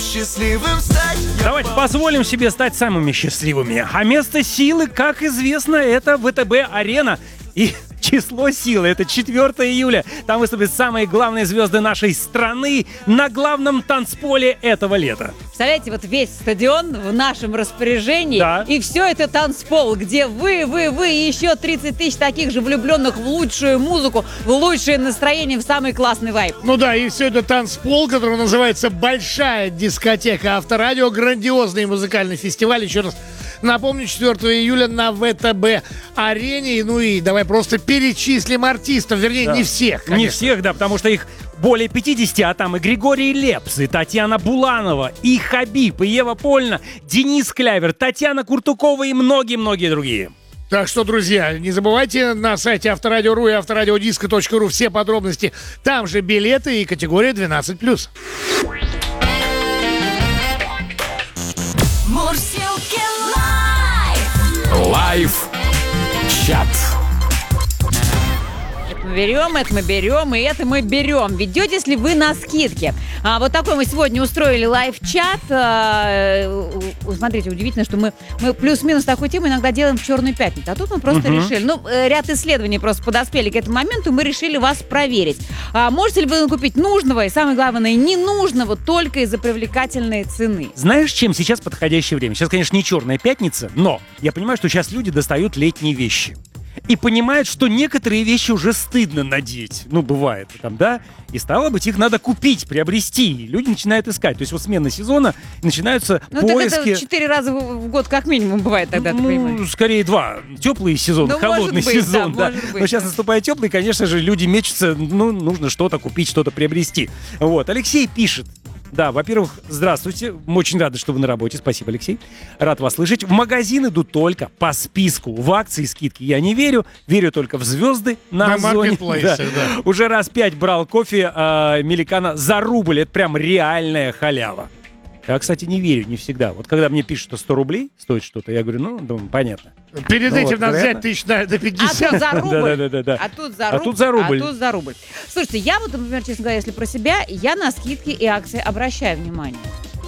счастливым стать. Давайте позволим себе стать самыми счастливыми. А место силы, как известно, это ВТБ-арена. И число силы — это 4 июля. Там выступят самые главные звезды нашей страны на главном танцполе этого лета. Представляете, вот весь стадион в нашем распоряжении, Да. и все это танцпол, где вы и еще 30 тысяч таких же влюбленных в лучшую музыку, в лучшее настроение, в самый классный вайб. Ну да, и все это танцпол, который называется «Большая дискотека Авторадио». Грандиозный музыкальный фестиваль. Еще раз напомню, 4 июля на ВТБ-арене. Ну и давай просто перечислим артистов. Вернее, Да. не всех, конечно. Не всех, да, потому что их более 50, а там и Григорий Лепс, и Татьяна Буланова, и Хабиб, и Ева Польна, Денис Клявер, Татьяна Куртукова и многие-многие другие. Так что, друзья, не забывайте на сайте Авторадио.ру и авторадиодиско.ру все подробности. Там же билеты и категория 12+. Мурсилки лайф. Лайв-чат. Это мы берем, и это мы берем. Ведетесь ли вы на скидки? Вот такой мы сегодня устроили лайв-чат. Смотрите, удивительно, что мы плюс-минус такую тему иногда делаем в Черную пятницу. А тут мы просто решили. Ряд исследований просто подоспели к этому моменту, и мы решили вас проверить. Можете ли вы купить нужного и, самое главное, ненужного только из-за привлекательной цены? Знаешь, чем сейчас подходящее время? Сейчас, конечно, не Черная пятница, но я понимаю, что сейчас люди достают летние вещи. И понимают, что некоторые вещи уже стыдно надеть. Ну, бывает там, да? И стало быть, их надо купить, приобрести. И люди начинают искать. То есть вот смена сезона, начинаются поиски. Так это 4 раза в год как минимум бывает тогда, ты понимаешь? Скорее 2. Теплый сезон, Ну, холодный может быть, сезон. да, Да. может быть. Но сейчас наступает теплый, конечно же, люди мечутся. Ну, нужно что-то купить, что-то приобрести. Вот. Алексей пишет. Да, во-первых, здравствуйте. Мы очень рады, что вы на работе. Спасибо, Алексей. Рад вас слышать. В магазин иду только по списку. В акции, скидки я не верю. Верю только в звезды на Озоне. маркетплейсах, да. Уже раз 5 брал кофе Меликана за рубль. Это прям реальная халява. Я, кстати, не верю, не всегда. Вот когда мне пишут, что 100 рублей стоит что-то, я говорю, думаю, понятно. Перед Ну этим вот, надо вероятно. взять тысяч до 50. А тут за рубль. Да. А тут за А рубль. тут за рубль. А тут за рубль. Слушайте, я вот, например, честно говоря, если про себя, я на скидки и акции обращаю внимание.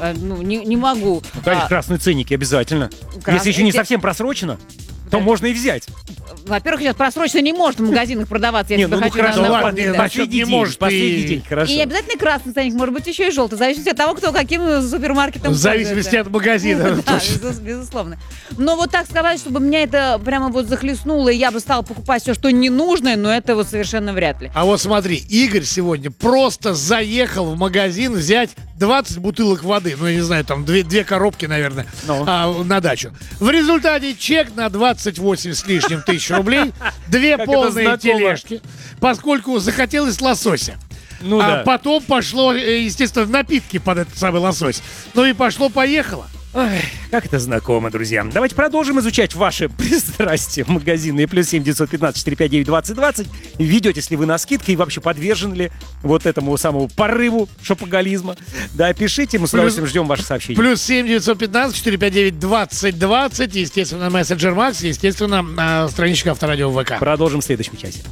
Не могу. Конечно, красные ценники обязательно. Если еще не совсем просрочено, то можно и взять. Во-первых, сейчас просрочно не может в магазинах продаваться. Я тебе хочу хорошо, напомнить, ладно, да. последний не может, последний и- день, хорошо. И не обязательно красный ценник, может быть, еще и желтый. В зависимости от того, кто каким супермаркетом В зависимости пользуется. от магазина. Да, безусловно. Но вот так сказать, чтобы меня это прямо вот захлестнуло, и я бы стала покупать все, что ненужное, но это вот совершенно вряд ли. А вот смотри, Игорь сегодня просто заехал в магазин взять 20 бутылок воды. Ну, я не знаю, там 2 коробки, наверное, Ну. на дачу. В результате чек на 28 с лишним тысяч рублей, 2 это полные знакомо. тележки, поскольку захотелось лосося. Ну да. Потом пошло, естественно, напитки под этот самый лосось. Ну и пошло-поехало. Ой, как это знакомо, друзья. Давайте продолжим изучать ваши пристрастия магазинные. +7 915 459 2020. Ведетесь ли вы на скидки и вообще подвержены ли вот этому самому порыву шопоголизма? Да, пишите, мы с удовольствием ждем ваши сообщения. +7 915 459 2020. Естественно, мессенджер Макс, естественно, страничка Авторадио ВК. Продолжим в следующем часе.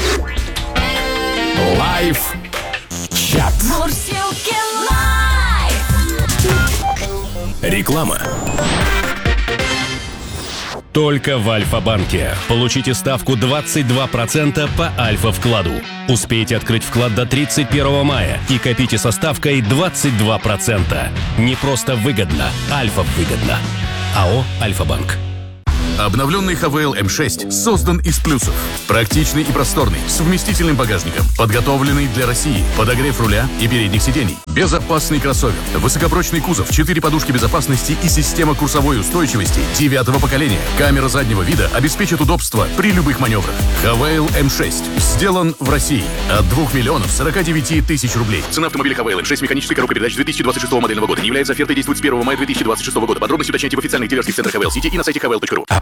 Лайв-чат. Мурсилки лайф. Реклама. Только в Альфа-банке. Получите ставку 22% по Альфа-вкладу. Успейте открыть вклад до 31 мая и копите со ставкой 22%. Не просто выгодно, Альфа-выгодно. АО «Альфа-банк». Обновленный Хавейл М6 создан из плюсов. Практичный и просторный, с вместительным багажником, подготовленный для России, подогрев руля и передних сидений. Безопасный кроссовер, высокопрочный кузов, 4 подушки безопасности и система курсовой устойчивости 9-го поколения. Камера заднего вида обеспечит удобство при любых маневрах. Хавейл М6 сделан в России от 2 миллионов 49 тысяч рублей. Цена автомобиля Хавейл М6 механической коробкой передач 2026 модельного года. Не является офертой, действует с 1 мая 2026 года. Подробности уточняйте в официальных дилерских центрах Хавейл Сити и на сайте havel.ru.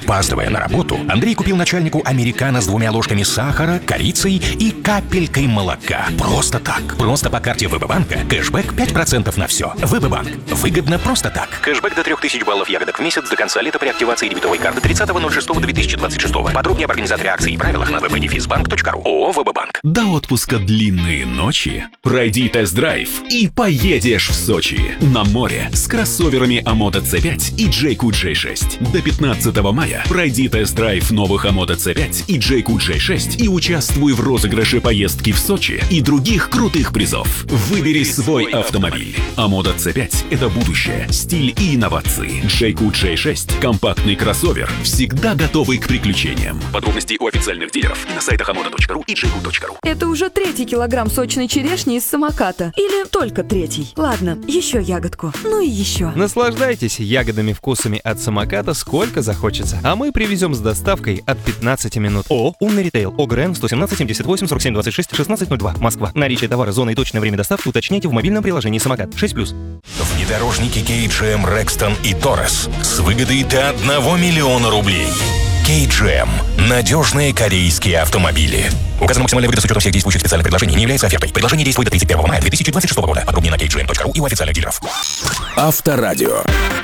Опаздывая на работу, Андрей купил начальнику американо с 2 ложками сахара, корицей и капелькой молока. Просто так. Просто по карте ВБ-банка. Кэшбэк 5% на все. ВБ-банк. Выгодно просто так. Кэшбэк до 3000 баллов ягодок в месяц до конца лета при активации дебетовой карты 30.06.2026. Подробнее об организаторе акций и правилах на www.defizbank.ru. ООО «ВБ-банк». До отпуска длинные ночи. Пройди тест-драйв и поедешь в Сочи. На море с кроссоверами Амото C5 и JQ J6. До 15 мая пройди тест-драйв новых Амото C5 и JQ J6 и участвуй в розыгрыше поездки в Сочи и других крутых призов. Выбери свой автомобиль. Амото C5 — это будущее, стиль и инновации. JQ J6 — компактный кроссовер, всегда готовый к приключениям. Подробности у официальных дилеров и на сайтах amoto.ru и jq.ru. Это уже 3-й килограмм сочной черешни из самоката. Или только 3-й. Ладно, еще ягодку. Ну и еще. Наслаждайтесь ягодными вкусами от самоката сколько захочется. А мы привезем с доставкой от 15 минут. ООО «Умный ритейл». ОГРН 117 78 47 26 1602. Москва. Наличие товара, зона и точное время доставки уточняйте в мобильном приложении «Самокат». 6+. Внедорожники KGM Rexton и Taurus с выгодой до 1 миллиона рублей. KGM. Надежные корейские автомобили. Указана максимальная выгода с учетом всех действующих специальных предложений не является офертой. Предложение действует до 31 мая 2026 года. Подробнее на kgm.ru и у официальных дилеров. Авторадио.